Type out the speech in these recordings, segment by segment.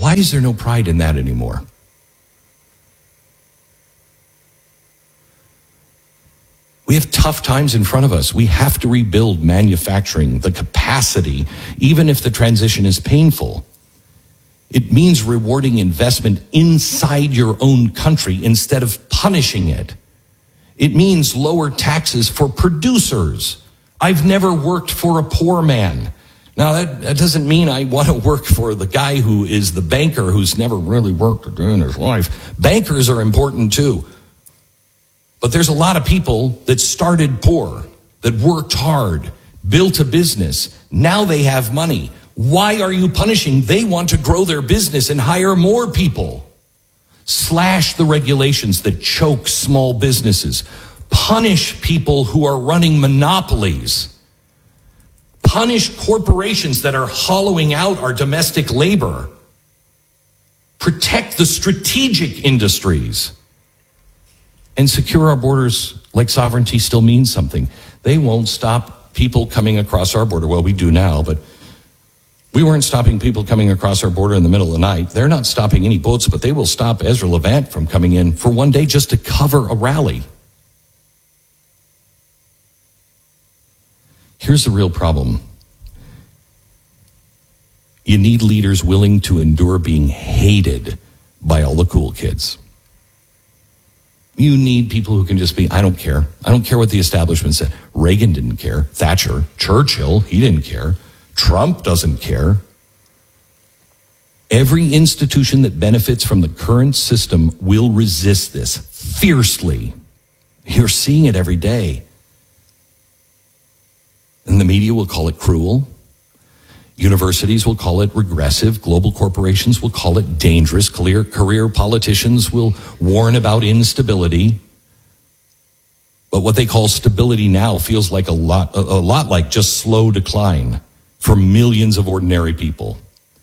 Why is there no pride in that anymore? We have tough times in front of us. We have to rebuild manufacturing, the capacity, even if the transition is painful. It means rewarding investment inside your own country instead of punishing it. It means lower taxes for producers. I've never worked for a poor man. Now, that doesn't mean I want to work for the guy who is the banker who's never really worked a day in his life. Bankers are important too. But there's a lot of people that started poor, that worked hard, built a business. Now they have money. Why are you punishing? They want to grow their business and hire more people. Slash the regulations that choke small businesses. Punish people who are running monopolies. Punish corporations that are hollowing out our domestic labor. Protect the strategic industries. And secure our borders like sovereignty still means something. They won't stop people coming across our border. Well, we do now, but we weren't stopping people coming across our border in the middle of the night. They're not stopping any boats, but they will stop Ezra Levant from coming in for one day just to cover a rally. Here's the real problem. You need leaders willing to endure being hated by all the cool kids. You need people who can just be, I don't care. I don't care what the establishment said. Reagan didn't care. Thatcher, Churchill, he didn't care. Trump doesn't care. Every institution that benefits from the current system will resist this fiercely. You're seeing it every day. And the media will call it cruel. Universities will call it regressive. Global corporations will call it dangerous. Career politicians will warn about instability. But what they call stability now feels like a lot like just slow decline for millions of ordinary people.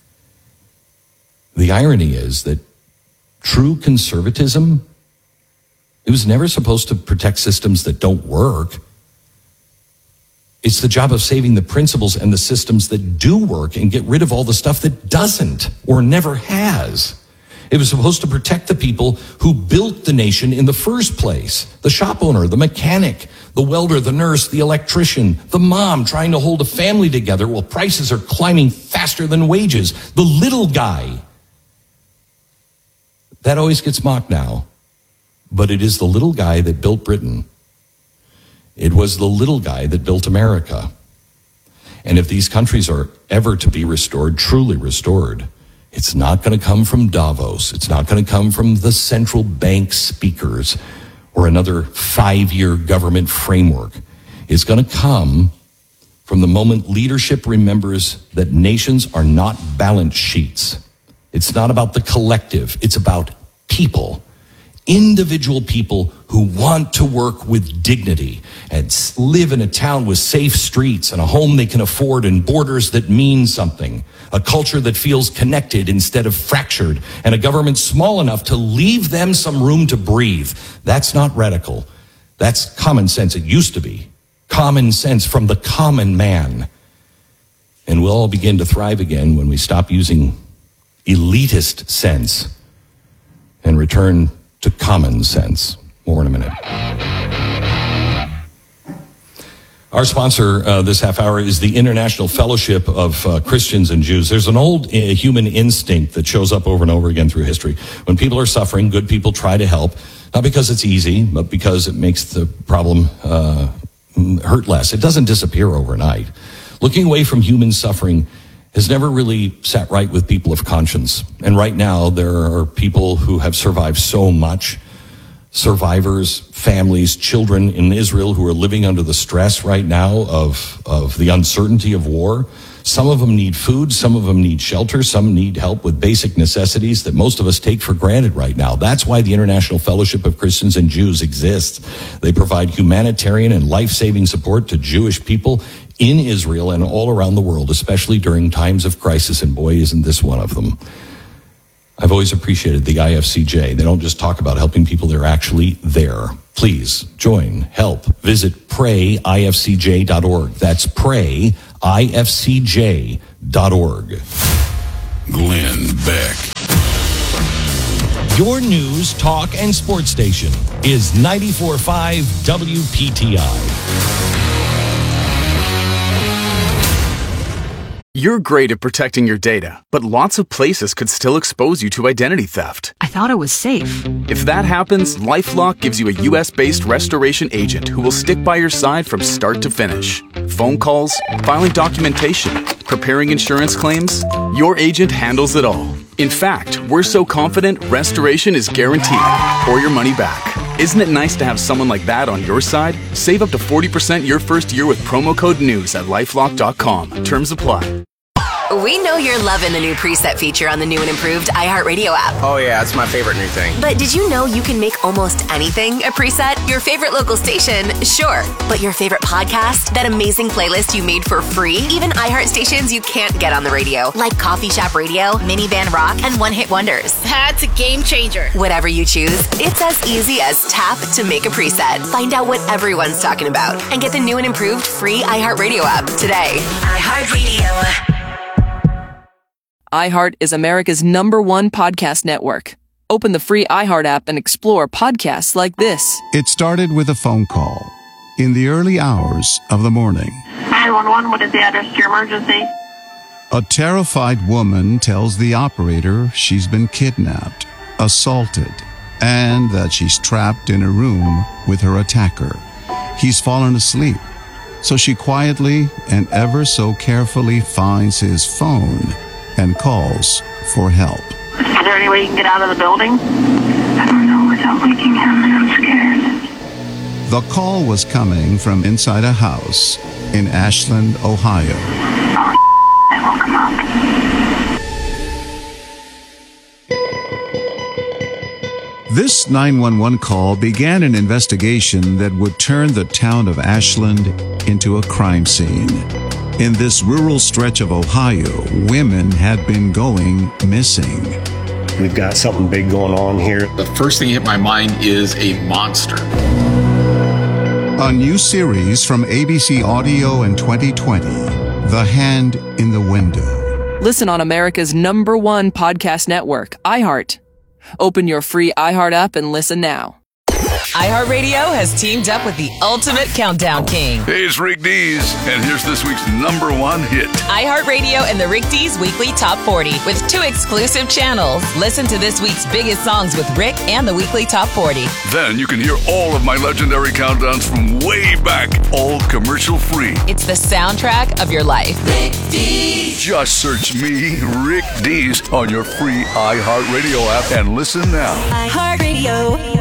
The irony is that true conservatism, it was never supposed to protect systems that don't work. It's the job of saving the principles and the systems that do work and get rid of all the stuff that doesn't or never has. It was supposed to protect the people who built the nation in the first place. The shop owner, the mechanic, the welder, the nurse, the electrician, the mom trying to hold a family together while prices are climbing faster than wages. The little guy. That always gets mocked now. But it is the little guy that built Britain. It was the little guy that built America. And if these countries are ever to be restored, truly restored, it's not going to come from Davos. It's not going to come from the central bank speakers or another 5-year government framework. It's going to come from the moment leadership remembers that nations are not balance sheets. It's not about the collective. It's about people. Individual people who want to work with dignity and live in a town with safe streets and a home they can afford and borders that mean something, a culture that feels connected instead of fractured, and a government small enough to leave them some room to breathe. That's not radical. That's common sense. It used to be. Common sense from the common man. And we'll all begin to thrive again when we stop using elitist sense and return to common sense. More in a minute. Our sponsor this half hour is the International Fellowship of Christians and Jews. There's an old human instinct that shows up over and over again through history. When people are suffering, good people try to help, not because it's easy, but because it makes the problem hurt less. It doesn't disappear overnight. Looking away from human suffering has never really sat right with people of conscience. And right now, there are people who have survived so much. Survivors, families, children in Israel who are living under the stress right now of the uncertainty of war. Some of them need food, some of them need shelter, some need help with basic necessities that most of us take for granted right now. That's why the International Fellowship of Christians and Jews exists. They provide humanitarian and life-saving support to Jewish people in Israel and all around the world, especially during times of crisis, and boy, isn't this one of them. I've always appreciated the IFCJ. They don't just talk about helping people, they're actually there. Please join, help, visit prayifcj.org. That's prayifcj.org. Glenn Beck. Your news, talk, and sports station is 94.5 WPTI. You're great at protecting your data, but lots of places could still expose you to identity theft. I thought it was safe. If that happens, LifeLock gives you a U.S.-based restoration agent who will stick by your side from start to finish. Phone calls, filing documentation, preparing insurance claims, your agent handles it all. In fact, we're so confident restoration is guaranteed or your money back. Isn't it nice to have someone like that on your side? Save up to 40% your first year with promo code NEWS at LifeLock.com. Terms apply. We know you're loving the new preset feature on the new and improved iHeartRadio app. Oh yeah, it's my favorite new thing. But did you know you can make almost anything a preset? Your favorite local station, sure. But your favorite podcast? That amazing playlist you made for free? Even iHeart stations you can't get on the radio, like Coffee Shop Radio, Minivan Rock, and One Hit Wonders. That's a game changer. Whatever you choose, it's as easy as tap to make a preset. Find out what everyone's talking about and get the new and improved free iHeartRadio app today. iHeartRadio. iHeart is America's #1 podcast network. Open the free iHeart app and explore podcasts like this. It started with a phone call in the early hours of the morning. 911, what is the address to your emergency? A terrified woman tells the operator she's been kidnapped, assaulted, and that she's trapped in a room with her attacker. He's fallen asleep, so she quietly and ever so carefully finds his phone and calls for help. Is there any way you can get out of the building? I don't know without waking him, and I'm scared. The call was coming from inside a house in Ashland, Ohio. Oh, I woke him up. This 911 call began an investigation that would turn the town of Ashland into a crime scene. In this rural stretch of Ohio, women had been going missing. We've got something big going on here. The first thing hit my mind is a monster. A new series from ABC Audio in 2020, The Hand in the Window. Listen on America's #1 podcast network, iHeart. Open your free iHeart app and listen now. iHeartRadio has teamed up with the ultimate countdown king. Hey, it's Rick Dees, and here's this week's #1 hit. iHeartRadio and the Rick Dees Weekly Top 40 with 2 exclusive channels. Listen to this week's biggest songs with Rick and the Weekly Top 40. Then you can hear all of my legendary countdowns from way back, all commercial free. It's the soundtrack of your life. Rick Dees. Just search me, Rick Dees, on your free iHeartRadio app and listen now. iHeartRadio.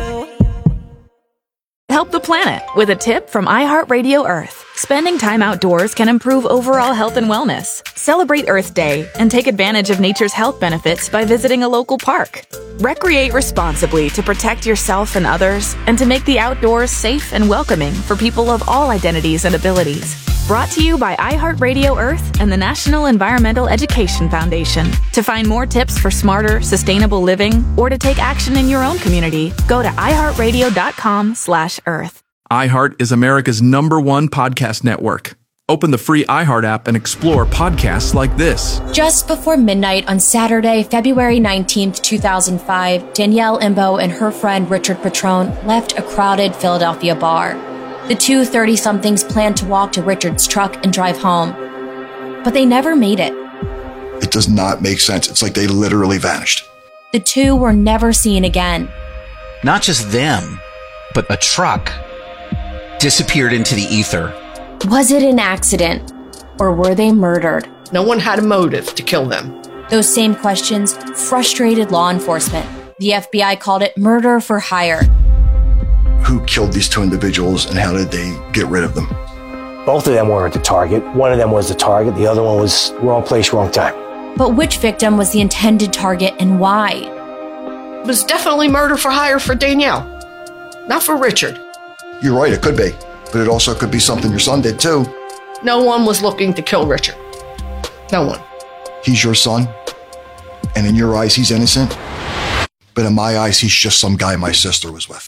Help the planet with a tip from iHeartRadio Earth. Spending time outdoors can improve overall health and wellness. Celebrate Earth Day and take advantage of nature's health benefits by visiting a local park. Recreate responsibly to protect yourself and others and to make the outdoors safe and welcoming for people of all identities and abilities. Brought to you by iHeartRadio Earth and the National Environmental Education Foundation. To find more tips for smarter, sustainable living or to take action in your own community, go to iHeartRadio.com/Earth. iHeart is America's #1 podcast network. Open the free iHeart app and explore podcasts like this. Just before midnight on Saturday, February 19th, 2005, Danielle Imbo and her friend Richard Petrone left a crowded Philadelphia bar. The two 30-somethings planned to walk to Richard's truck and drive home, but they never made it. It does not make sense. It's like they literally vanished. The two were never seen again. Not just them, but a truck disappeared into the ether. Was it an accident, or were they murdered? No one had a motive to kill them. Those same questions frustrated law enforcement. The FBI called it murder for hire. Who killed these two individuals and how did they get rid of them? Both of them weren't the target. One of them was the target. The other one was wrong place, wrong time. But which victim was the intended target and why? It was definitely murder for hire for Danielle, not for Richard. You're right, it could be. But it also could be something your son did too. No one was looking to kill Richard. No one. He's your son, and in your eyes, he's innocent. But in my eyes, he's just some guy my sister was with.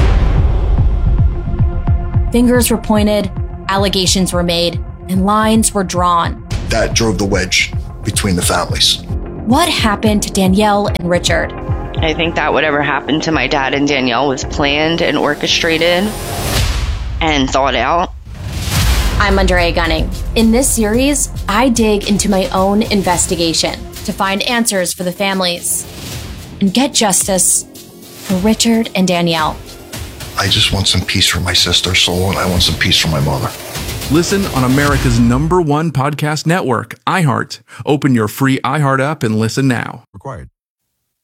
Fingers were pointed, allegations were made, and lines were drawn. That drove the wedge between the families. What happened to Danielle and Richard? I think that whatever happened to my dad and Danielle was planned and orchestrated and thought out. I'm Undera Gunning. In this series, I dig into my own investigation to find answers for the families and get justice for Richard and Danielle. I just want some peace for my sister's soul, and I want some peace for my mother. Listen on America's #1 podcast network, iHeart. Open your free iHeart app and listen now. Required.